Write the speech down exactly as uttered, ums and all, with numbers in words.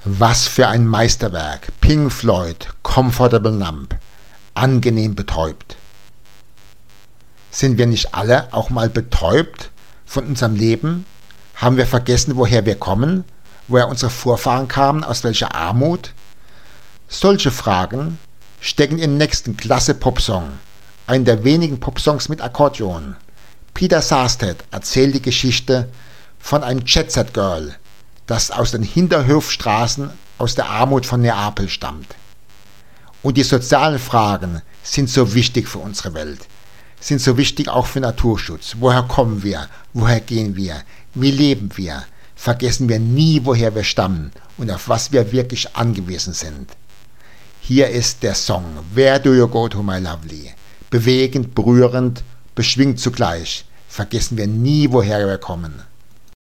Was für ein Meisterwerk. Pink Floyd, Comfortable Numb. Angenehm betäubt. Sind wir nicht alle auch mal betäubt von unserem Leben? Haben wir vergessen, woher wir kommen? Woher unsere Vorfahren kamen? Aus welcher Armut? Solche Fragen stecken im nächsten klasse Popsong. Einen der wenigen Popsongs mit Akkordeon. Peter Sarstedt erzählt die Geschichte von einem Jet-Set-Girl, das aus den Hinterhofstraßen aus der Armut von Neapel stammt. Und die sozialen Fragen sind so wichtig für unsere Welt, sind so wichtig auch für Naturschutz. Woher kommen wir? Woher gehen wir? Wie leben wir? Vergessen wir nie, woher wir stammen und auf was wir wirklich angewiesen sind. Hier ist der Song Where Do You Go To My Lovely? Bewegend, berührend, beschwingt zugleich. Vergessen wir nie, woher wir kommen.